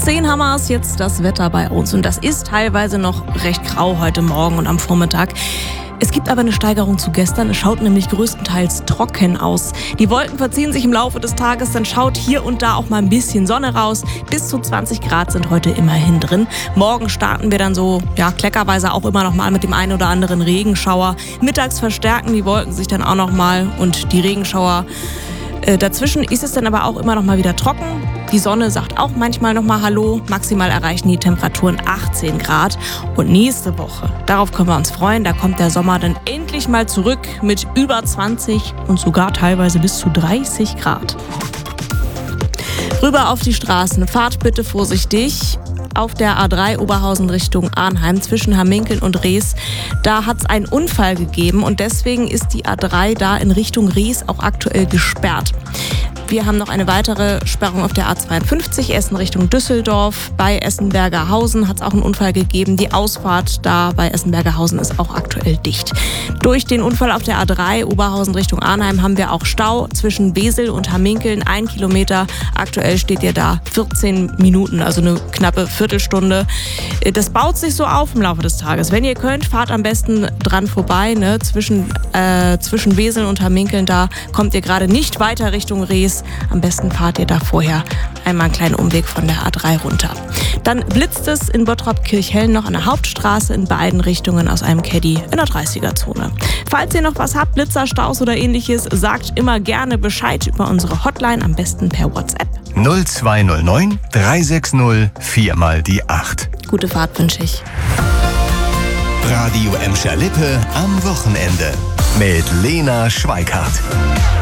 10 haben wir es jetzt das Wetter bei uns und das ist teilweise noch recht grau heute Morgen und am Vormittag. Es gibt aber eine Steigerung zu gestern. Es schaut nämlich größtenteils trocken aus. Die Wolken verziehen sich im Laufe des Tages, dann schaut hier und da auch mal ein bisschen Sonne raus. Bis zu 20 Grad sind heute immerhin drin. Morgen starten wir dann so, kleckerweise auch immer noch mal mit dem einen oder anderen Regenschauer. Mittags verstärken die Wolken sich dann auch noch mal und die Regenschauer. Dazwischen ist es dann aber auch immer noch mal wieder trocken. Die Sonne sagt auch manchmal noch mal Hallo. Maximal erreichen die Temperaturen 18 Grad. Und nächste Woche, darauf können wir uns freuen, da kommt der Sommer dann endlich mal zurück mit über 20 und sogar teilweise bis zu 30 Grad. Rüber auf die Straßen. Fahrt bitte vorsichtig. Auf der A3 Oberhausen Richtung Arnheim zwischen Hamminkeln und Rees. Da hat es einen Unfall gegeben und deswegen ist die A3 da in Richtung Rees auch aktuell gesperrt. Wir haben noch eine weitere Sperrung auf der A52 Essen Richtung Düsseldorf. Bei Essen-Bergerhausen hat es auch einen Unfall gegeben. Die Ausfahrt da bei Essen-Bergerhausen ist auch aktuell dicht. Durch den Unfall auf der A3 Oberhausen Richtung Arnheim haben wir auch Stau zwischen Wesel und Hamminkeln. 1 Kilometer. Aktuell steht ihr da 14 Minuten, also eine knappe Viertelstunde. Das baut sich so auf im Laufe des Tages. Wenn ihr könnt, fahrt am besten dran vorbei. Zwischen Wesel und Hamminkeln, da kommt ihr gerade nicht weiter Richtung Rees. Am besten fahrt ihr da vorher einmal einen kleinen Umweg von der A3 runter. Dann blitzt es in Bottrop-Kirchhellen noch an der Hauptstraße in beiden Richtungen aus einem Caddy in der 30er-Zone. Falls ihr noch was habt, Blitzer, Staus oder ähnliches, sagt immer gerne Bescheid über unsere Hotline, am besten per WhatsApp. 0209 360 4 mal die 8. Gute Fahrt wünsche ich. Radio Emscher-Lippe am Wochenende mit Lena Schweikart.